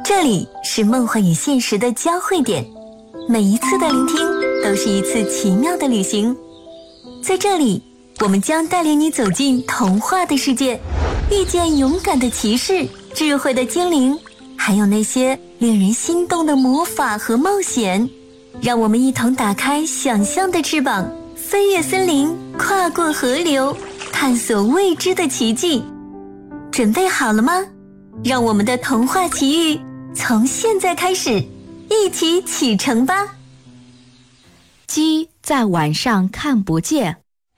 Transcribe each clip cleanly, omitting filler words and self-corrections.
这里是梦幻与现实的交汇点，每一次的聆听都是一次奇妙的旅行。在这里，我们将带领你走进童话的世界，遇见勇敢的骑士、智慧的精灵，还有那些令人心动的魔法和冒险。让我们一同打开想象的翅膀，飞越森林，跨过河流，探索未知的奇迹。准备好了吗？让我们的童话奇遇从现在开始，一起启程吧。 鸡在晚上看不见。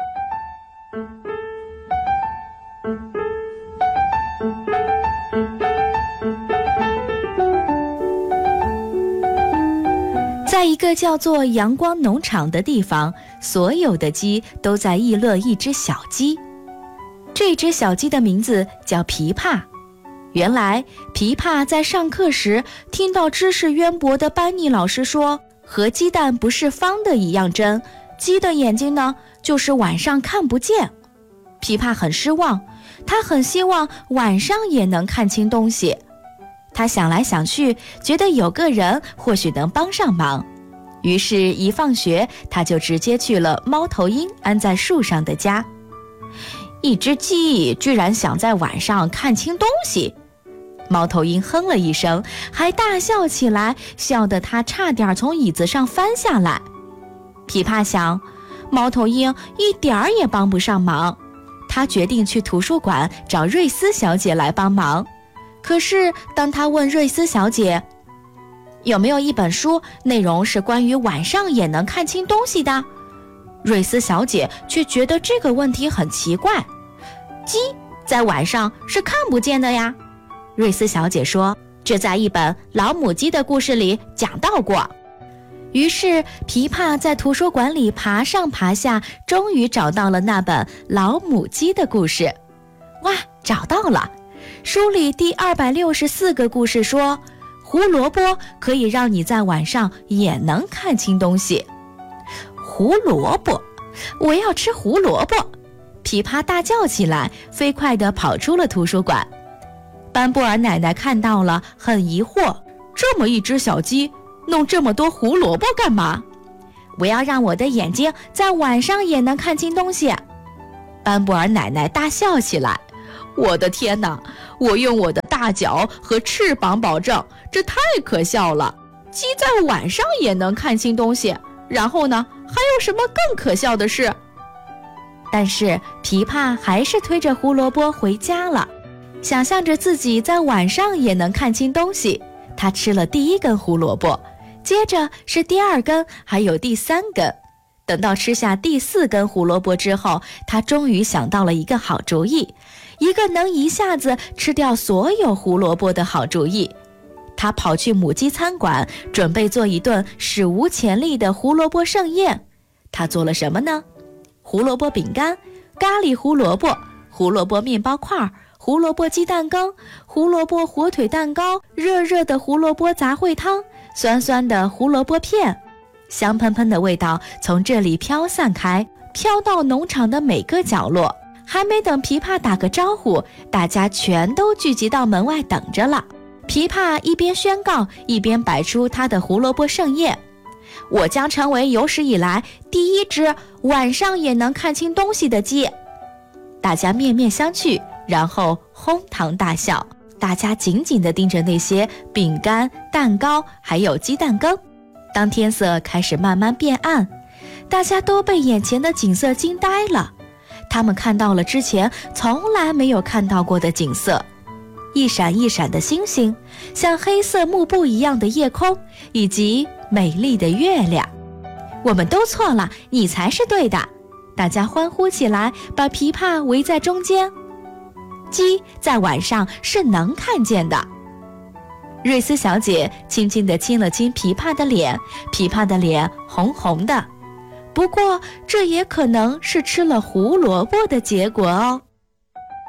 在一个叫做阳光农场的地方，所有的鸡都在议论一只小鸡。这只小鸡的名字叫琵琶。原来琵琶在上课时听到知识渊博的班尼老师说，和鸡蛋不是方的一样针，鸡的眼睛呢，就是晚上看不见。琵琶很失望，他很希望晚上也能看清东西。他想来想去，觉得有个人或许能帮上忙。于是一放学，他就直接去了猫头鹰安在树上的家。一只鸡居然想在晚上看清东西。猫头鹰哼了一声，还大笑起来，笑得他差点从椅子上翻下来。琵琶想，猫头鹰一点儿也帮不上忙，他决定去图书馆找瑞斯小姐来帮忙。可是当他问瑞斯小姐有没有一本书内容是关于晚上也能看清东西的，瑞斯小姐却觉得这个问题很奇怪。鸡在晚上是看不见的呀。瑞斯小姐说，这在一本老母鸡的故事里讲到过。于是琵琶在图书馆里爬上爬下，终于找到了那本老母鸡的故事。哇，找到了！书里第264个故事说，胡萝卜可以让你在晚上也能看清东西。胡萝卜，我要吃胡萝卜！琵琶大叫起来，飞快地跑出了图书馆。班布尔奶奶看到了，很疑惑，这么一只小鸡，弄这么多胡萝卜干嘛？我要让我的眼睛在晚上也能看清东西。班布尔奶奶大笑起来，我的天哪，我用我的大脚和翅膀保证，这太可笑了。鸡在晚上也能看清东西，然后呢，还有什么更可笑的事？但是琵琶还是推着胡萝卜回家了，想象着自己在晚上也能看清东西。他吃了第一根胡萝卜，接着是第二根，还有第三根。等到吃下第4根胡萝卜之后，他终于想到了一个好主意，一个能一下子吃掉所有胡萝卜的好主意。他跑去母鸡餐馆，准备做一顿史无前例的胡萝卜盛宴。他做了什么呢？胡萝卜饼干、咖喱胡萝卜、胡萝卜面包块、胡萝卜鸡蛋羹、胡萝卜火腿蛋糕、热热的胡萝卜杂烩汤、酸酸的胡萝卜片。香喷喷的味道从这里飘散开，飘到农场的每个角落。还没等琵琶打个招呼，大家全都聚集到门外等着了。琵琶一边宣告，一边摆出他的胡萝卜盛宴。我将成为有史以来第一只晚上也能看清东西的鸡。大家面面相觑，然后哄堂大笑。大家紧紧地盯着那些饼干、蛋糕还有鸡蛋羹。当天色开始慢慢变暗，大家都被眼前的景色惊呆了。他们看到了之前从来没有看到过的景色，一闪一闪的星星，像黑色幕布一样的夜空，以及美丽的月亮。我们都错了，你才是对的！大家欢呼起来，把琵琶围在中间。鸡在晚上是能看见的。瑞斯小姐轻轻地亲了亲琵琶的脸，琵琶的脸红红的。不过这也可能是吃了胡萝卜的结果哦。